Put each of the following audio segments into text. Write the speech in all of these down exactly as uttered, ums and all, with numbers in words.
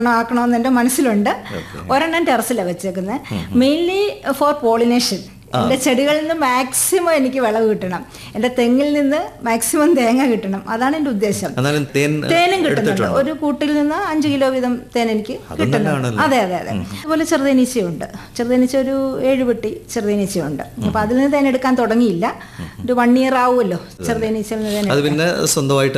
ആക്കണമെന്ന് എൻ്റെ മനസ്സിലുണ്ട്. ഒരെണ്ണം ടെറസിലാണ് വെച്ചേക്കുന്നത്. Mainly four pollination. എൻ്റെ ചെടികളിൽ നിന്ന് മാക്സിമം എനിക്ക് വിളവ് കിട്ടണം, എൻ്റെ തെങ്ങിൽ നിന്ന് മാക്സിമം തേങ്ങ കിട്ടണം, അതാണ് എൻ്റെ ഉദ്ദേശം. തേനും കിട്ടുന്നുണ്ട്. ഒരു കൂട്ടിൽ നിന്ന് അഞ്ച് കിലോ വീതം തേൻ എനിക്ക് കിട്ടുന്നുണ്ട്. അതെ അതെ അതെ. അതുപോലെ ചെറുതേനീച്ചയുണ്ട്. ചെറുതേനീച്ച ഒരു ഏഴ് പെട്ടി ചെറുതേനീച്ചയുണ്ട്. അപ്പൊ അതിൽ നിന്ന് തേൻ എടുക്കാൻ തുടങ്ങിയില്ല. ഒരു വൺ ഇയർ ആവുമല്ലോ ചെറുതേനീച്ചയിൽ നിന്ന് തേൻ. അത് സ്വന്തമായിട്ട്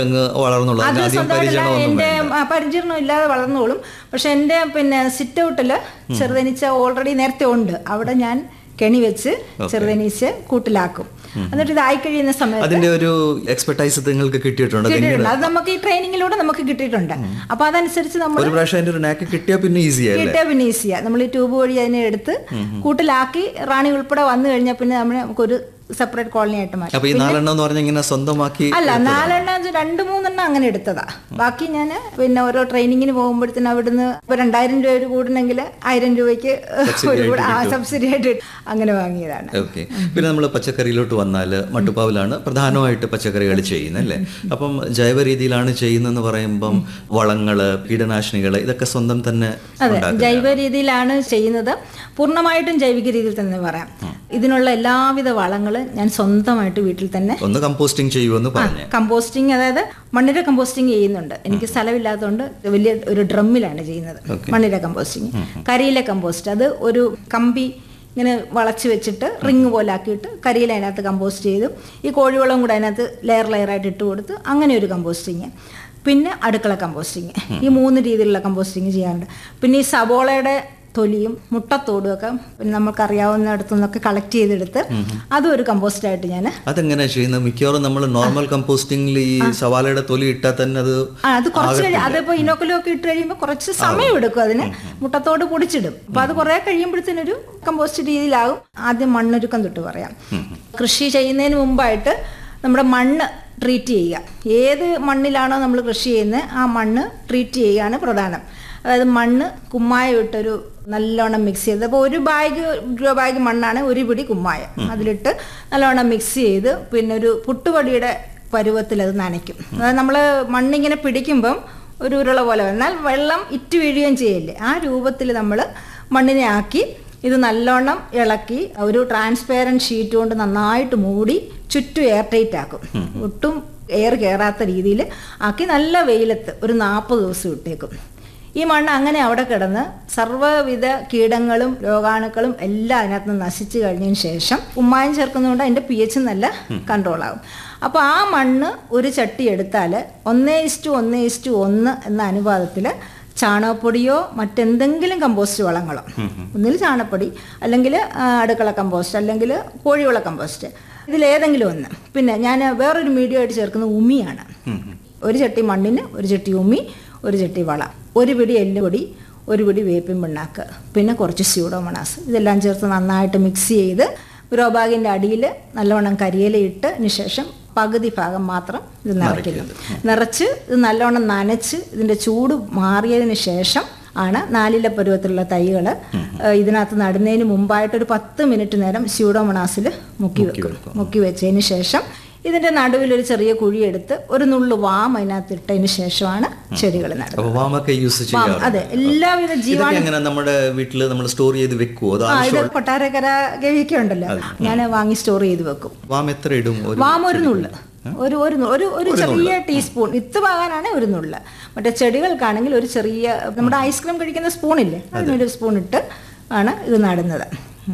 എൻ്റെ പരിചരണം ഇല്ലാതെ വളർന്നോളും. പക്ഷെ എൻ്റെ പിന്നെ സിറ്റ് ഔട്ടില് ചെറുതേനീച്ച ഓൾറെഡി നേരത്തെ ഉണ്ട്. അവിടെ ഞാൻ കെണി വെച്ച് ചെറുതേനീച്ച കൂട്ടിലാക്കും. എന്നിട്ട് ഇതായി കഴിയുന്ന സമയത്ത് അതിന്റെ ഒരു എക്സ്പെർട്ടൈസ് നിങ്ങൾക്ക് കിട്ടിയിട്ടുണ്ട്. അത് നമുക്ക് ഈ ട്രെയിനിങ്ങിലൂടെ നമുക്ക് കിട്ടിയിട്ടുണ്ട്. അപ്പൊ അതനുസരിച്ച് നമ്മൾ ഒരു പ്രാവശ്യം അതിന്റെ ഒരു നാക്ക് കിട്ടിയാൽ പിന്നെ ഈസിയാ കിട്ടിയാൽ പിന്നെ ഈസിയാ നമ്മൾ ഈ ട്യൂബ് വഴി അതിനെ എടുത്ത് കൂട്ടിലാക്കി റാണി ഉൾപ്പെടെ വന്നു കഴിഞ്ഞാൽ പിന്നെ നമ്മൾ നമുക്കൊരു സെപ്പറേറ്റ് കോളനി ആയിട്ട് മാറ്റി. അപ്പൊ ഈ നാലെണ്ണം എന്ന് പറഞ്ഞാൽ ഇങ്ങനെ സ്വന്തമാക്കി അല്ല, നാലെണ്ണം രണ്ട് മൂന്നെണ്ണം അങ്ങനെ എടുത്തതാ. ബാക്കി ഞാൻ പിന്നെ ഓരോ ട്രെയിനിങ്ങിന് പോകുമ്പോഴത്തേനും അവിടുന്ന് ഇപ്പൊ രണ്ടായിരം രൂപ ഒരു കൂടുന്നെങ്കിൽ ആയിരം രൂപയ്ക്ക് ഒരു കൂടെ ആ സബ്സിഡി ആയിട്ട് അങ്ങനെ വാങ്ങിയതാണ്. ഓക്കെ. പിന്നെ നമ്മൾ പച്ചക്കറിയിലോട്ട് വന്നാൽ മട്ടുപ്പാവിലാണ് പ്രധാനമായിട്ട് പച്ചക്കറികൾ ചെയ്യുന്നത് അല്ലേ? അപ്പം ജൈവ രീതിയിലാണ് ചെയ്യുന്നതെന്ന് പറയുമ്പം വളങ്ങള്, കീടനാശിനികള് ഇതൊക്കെ സ്വന്തം തന്നെ? അതെ, ജൈവ രീതിയിലാണ് ചെയ്യുന്നത്. പൂർണ്ണമായിട്ടും ജൈവിക രീതിയിൽ തന്നെ പറയാം. ഇതിനുള്ള എല്ലാവിധ വളങ്ങളും ഞാൻ സ്വന്തമായിട്ട് വീട്ടിൽ തന്നെ ഒന്ന് കമ്പോസ്റ്റിംഗ് ചെയ്യുമെന്ന് പറഞ്ഞു. കമ്പോസ്റ്റിംഗ്, അതായത് മണ്ണിര കമ്പോസ്റ്റിംഗ് ചെയ്യുന്നുണ്ട്. എനിക്ക് സ്ഥലമില്ലാത്തതുകൊണ്ട് വലിയ ഒരു ഡ്രമ്മിലാണ് ചെയ്യുന്നത് മണ്ണിര കമ്പോസ്റ്റിംഗ്. കരിയില കമ്പോസ്റ്റ്, അത് ഒരു കമ്പി ഇങ്ങനെ വളച്ച് വെച്ചിട്ട് റിങ് പോലെ ആക്കിയിട്ട് കരിയില അതിനകത്ത് കമ്പോസ്റ്റ് ചെയ്തു ഈ കോഴിവളം കൂടെ അതിനകത്ത് ലെയർ ലെയറായിട്ട് ഇട്ട് കൊടുത്ത് അങ്ങനെ ഒരു കമ്പോസ്റ്റിങ്. പിന്നെ അടുക്കള കമ്പോസ്റ്റിങ്. ഈ മൂന്ന് രീതിയിലുള്ള കമ്പോസ്റ്റിങ് ചെയ്യാറുണ്ട്. പിന്നെ ഈ സബോളയുടെ തൊലിയും മുട്ടത്തോടും ഒക്കെ പിന്നെ നമുക്കറിയാവുന്നിടത്തു നിന്നൊക്കെ കളക്ട് ചെയ്തെടുത്ത് അതും ഒരു കമ്പോസ്റ്റ് ആയിട്ട് ഞാൻ. അതെങ്ങനെയാ ചെയ്യുന്നത്? മിക്കവാറും നമ്മൾ നോർമൽ കമ്പോസ്റ്റിംഗിൽ ഈ സവാളയുടെ തൊലി ഇട്ടാൽ തന്നെ അത് അത് കുറച്ച് കഴിയും. അതിപ്പോ ഇനോക്കുലം ഒക്കെ ഇട്ട് കഴിയുമ്പോൾ കുറച്ച് സമയം എടുക്കും അതിന്. മുട്ടത്തോട് പൊടിച്ചിടും. അപ്പൊ അത് കുറെ കഴിയുമ്പോഴത്തേനൊരു കമ്പോസ്റ്റ് രീതിയിലാകും. ആദ്യം മണ്ണൊരുക്കം തൊട്ട് പറയാം. കൃഷി ചെയ്യുന്നതിന് മുമ്പായിട്ട് നമ്മുടെ മണ്ണ് ട്രീറ്റ് ചെയ്യുക. ഏത് മണ്ണിലാണോ നമ്മൾ കൃഷി ചെയ്യുന്നത് ആ മണ്ണ് ട്രീറ്റ് ചെയ്യുകയാണ് പ്രധാനം. അതായത് മണ്ണ് കുമ്മായം ഇട്ടൊരു നല്ലോണം മിക്സ് ചെയ്ത്, അപ്പോൾ ഒരു ബാഗ് രൂപ ബാഗ് മണ്ണാണ്, ഒരു പിടി കുമ്മായം അതിലിട്ട് നല്ലോണം മിക്സ് ചെയ്ത് പിന്നെ ഒരു പുട്ടുപൊടിയുടെ പരുവത്തിൽ അത് നനയ്ക്കും. അതായത് നമ്മൾ മണ്ണിങ്ങനെ പിടിക്കുമ്പം ഒരു ഉരുള പോലെ, എന്നാൽ വെള്ളം ഇറ്റ് വീഴുകയും ചെയ്യില്ലേ, ആ രൂപത്തിൽ നമ്മൾ മണ്ണിനെ ആക്കി ഇത് നല്ലോണം ഇളക്കി ഒരു ട്രാൻസ്പെയറൻറ്റ് ഷീറ്റ് കൊണ്ട് നന്നായിട്ട് മൂടി ചുറ്റും എയർ ടൈറ്റ് ആക്കും. ഒട്ടും എയർ കയറാത്ത രീതിയിൽ ആക്കി നല്ല വെയിലത്ത് ഒരു നാൽപ്പത് ദിവസം ഇട്ടേക്കും. ഈ മണ്ണ് അങ്ങനെ അവിടെ കിടന്ന് സർവ്വവിധ കീടങ്ങളും രോഗാണുക്കളും എല്ലാം അതിനകത്ത് നിന്ന് നശിച്ചു കഴിഞ്ഞതിന് ശേഷം കുമ്മായം ചേർക്കുന്നതുകൊണ്ട് അതിൻ്റെ പി എച്ച് നല്ല കൺട്രോളാകും. അപ്പോൾ ആ മണ്ണ് ഒരു ചട്ടി എടുത്താൽ ഒന്നേ ഇസ്റ്റു ഒന്നേ ഇസ്റ്റു ഒന്ന് എന്ന അനുപാതത്തിൽ ചാണകപ്പൊടിയോ മറ്റെന്തെങ്കിലും കമ്പോസ്റ്റ് വളങ്ങളോ, ഒന്നിൽ ചാണകപ്പൊടി അല്ലെങ്കിൽ അടുക്കള കമ്പോസ്റ്റ് അല്ലെങ്കിൽ കോഴിവള കമ്പോസ്റ്റ്, ഇതിലേതെങ്കിലും ഒന്ന്. പിന്നെ ഞാൻ വേറൊരു മീഡിയം ആയിട്ട് ചേർക്കുന്നത് ഉമിയാണ്. ഒരു ചട്ടി മണ്ണിന് ഒരു ചട്ടി ഉമി, ഒരു ചട്ടി വളം, ഒരു പിടി എല്ലുപൊടി, ഒരു പിടി വേപ്പിൻ പിണ്ണാക്ക്, പിന്നെ കുറച്ച് സ്യൂഡോമോണാസ്, ഇതെല്ലാം ചേർത്ത് നന്നായിട്ട് മിക്സ് ചെയ്ത് ഗ്രോ ബാഗിൻ്റെ അടിയിൽ നല്ലവണ്ണം കരിയിലയിട്ടതിന് ശേഷം പകുതി ഭാഗം മാത്രം ഇത് നിറയ്ക്കുന്നു. നിറച്ച് ഇത് നല്ലവണ്ണം നനച്ച് ഇതിൻ്റെ ചൂട് മാറിയതിന് ശേഷം ആണ് നാലില പരുവത്തിലുള്ള തൈകൾ ഇതിനകത്ത് നടുന്നതിന് മുമ്പായിട്ട് ഒരു പത്ത് മിനിറ്റ് നേരം സ്യൂഡോമോണാസിൽ മുക്കി വെക്കും. മുക്കി വെച്ചതിന് ശേഷം ഇതിന്റെ നടുവിൽ ഒരു ചെറിയ കുഴിയെടുത്ത് ഒരു നുള്ളു വാം അതിനകത്ത് ഇട്ടതിന് ശേഷമാണ് ചെടികൾ നടുന്നത്. അതെ, എല്ലാവിധ ജീവാണു നമ്മുടെ വീട്ടിൽ നമ്മൾ സ്റ്റോർ ചെയ്ത് വെക്കുമോ? ഇത് കൊട്ടാരക്കര ഗവിയൊക്കെ ഉണ്ടല്ലോ, ഞാൻ വാങ്ങി സ്റ്റോർ ചെയ്ത് വെക്കും. വാം എത്ര ഇടും? വാം ഒരു നുള്ള്, ഒരു ഒരു ഒരു ചെറിയ ടീസ്പൂൺ. വിത്ത് പാകാനാണ് ഒരു നുള്ള്. മറ്റേ ചെടികൾക്കാണെങ്കിൽ ഒരു ചെറിയ നമ്മുടെ ഐസ്ക്രീം കഴിക്കുന്ന സ്പൂണില്ലേ, അതിനൊരു സ്പൂൺ ഇട്ട് ആണ് ഇത് നടുന്നത്.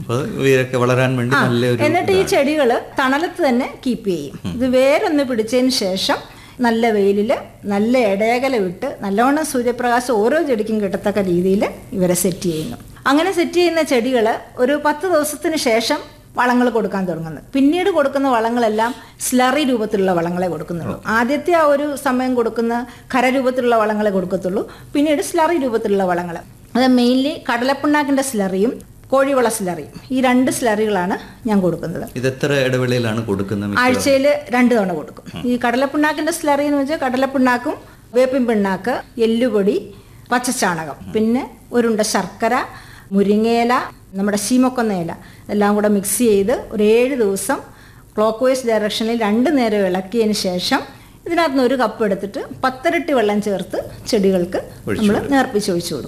വളരാൻ വേണ്ടി. എന്നിട്ട് ഈ ചെടികൾ തണലത്ത് തന്നെ കീപ്പ് ചെയ്യും. ഇത് വേരൊന്ന് പിടിച്ചതിന് ശേഷം നല്ല വെയിലിൽ നല്ല ഇടയകല വിട്ട് നല്ലോണം സൂര്യപ്രകാശം ഓരോ ചെടിക്കും കിട്ടത്തക്ക രീതിയിൽ ഇവരെ സെറ്റ് ചെയ്യുന്നു. അങ്ങനെ സെറ്റ് ചെയ്യുന്ന ചെടികൾ ഒരു പത്ത് ദിവസത്തിന് ശേഷം വളങ്ങൾ കൊടുക്കാൻ തുടങ്ങുന്നത്. പിന്നീട് കൊടുക്കുന്ന വളങ്ങളെല്ലാം സ്ലറി രൂപത്തിലുള്ള വളങ്ങളെ കൊടുക്കുന്നുള്ളൂ. ആദ്യത്തെ ആ ഒരു സമയം കൊടുക്കുന്ന ഖരരൂപത്തിലുള്ള വളങ്ങളെ കൊടുക്കത്തുള്ളൂ. പിന്നീട് സ്ലറി രൂപത്തിലുള്ള വളങ്ങൾ, അത് മെയിൻലി കടലപ്പിണ്ണാക്കിൻ്റെ സ്ലറിയും കോഴിവള സ്ലറിയും, ഈ രണ്ട് സ്ലറികളാണ് ഞാൻ കൊടുക്കുന്നത്. ഇത് എത്ര ഇടവേളയിലാണ് കൊടുക്കുന്നത്? ആഴ്ചയിൽ രണ്ട് തവണ കൊടുക്കും. ഈ കടലപ്പിണ്ണാക്കിൻ്റെ സ്ലറി എന്ന് വെച്ചാൽ കടലപ്പിണ്ണാക്കും, വേപ്പിൻ പിണ്ണാക്ക്, എല്ലുപൊടി, പച്ചച്ചാണകം, പിന്നെ ഒരുണ്ട ശർക്കര, മുരിങ്ങയില, നമ്മുടെ ശീമക്കൊന്നയില എല്ലാം കൂടെ മിക്സ് ചെയ്ത് ഒരു ഏഴ് ദിവസം ക്ലോക്ക് വൈസ് ഡയറക്ഷനിൽ രണ്ട് നേരം ഇളക്കിയതിന് ശേഷം ഇതിനകത്ത് നിന്ന് ഒരു കപ്പ് എടുത്തിട്ട് പത്തരട്ടി വെള്ളം ചേർത്ത് ചെടികൾക്ക് നമ്മൾ നേർപ്പിച്ച് ഒഴിച്ചു കൊടുക്കും.